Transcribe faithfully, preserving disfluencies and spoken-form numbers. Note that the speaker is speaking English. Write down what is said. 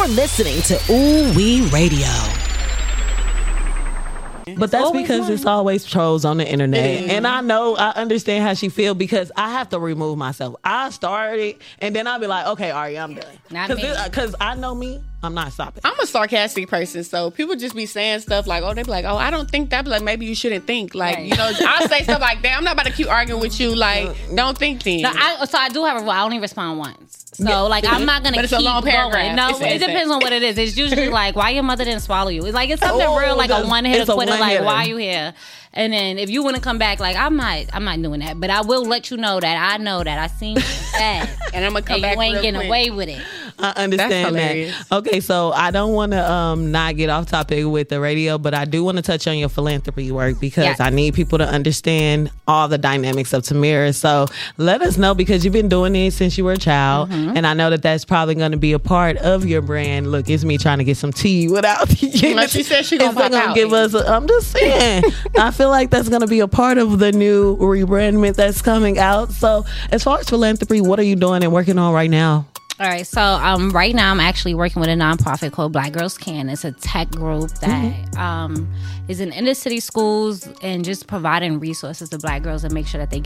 You're listening to Ooh Wee Radio. But that's because it's always trolls on the internet. And I know, I understand how she feel because I have to remove myself. I started and then I'll be like, okay, Ari, I'm done. Because I know me, I'm not stopping. I'm a sarcastic person, so people just be saying stuff like, oh, they be like, oh, I don't think that. But like, maybe you shouldn't think. Like, right. you know, I'll say stuff like that. I'm not about to keep arguing with you. Like, don't think then. No, I, so I do have a rule. I only respond once. So, yeah. like, I'm not going to keep a long going. No, it's, it depends on what it is. It's usually like, why your mother didn't swallow you? It's like, it's something oh, real, like a one-hitter quitter, like, why are you here? And then if you want to come back, like, I'm not I'm not doing that. But I will let you know that I know that I seen that. And I'm going to come and back you ain't getting quick. away with it. I understand that. Okay, so I don't want to um, not get off topic with the radio, but I do want to touch on your philanthropy work because yes. I need people to understand all the dynamics of Tamera. So let us know because you've been doing it since you were a child, mm-hmm. and I know that that's probably going to be a part of your brand. Look, it's me trying to get some tea without you. Well, she said she's going to pop gonna out. Give us a, I'm just saying. I feel like that's going to be a part of the new rebrandment that's coming out. So as far as philanthropy, what are you doing and working on right now? All right, so um, right now I'm actually working with a nonprofit called Black Girls Can. It's a tech group that mm-hmm. um, is in inner city schools and just providing resources to Black girls and make sure that they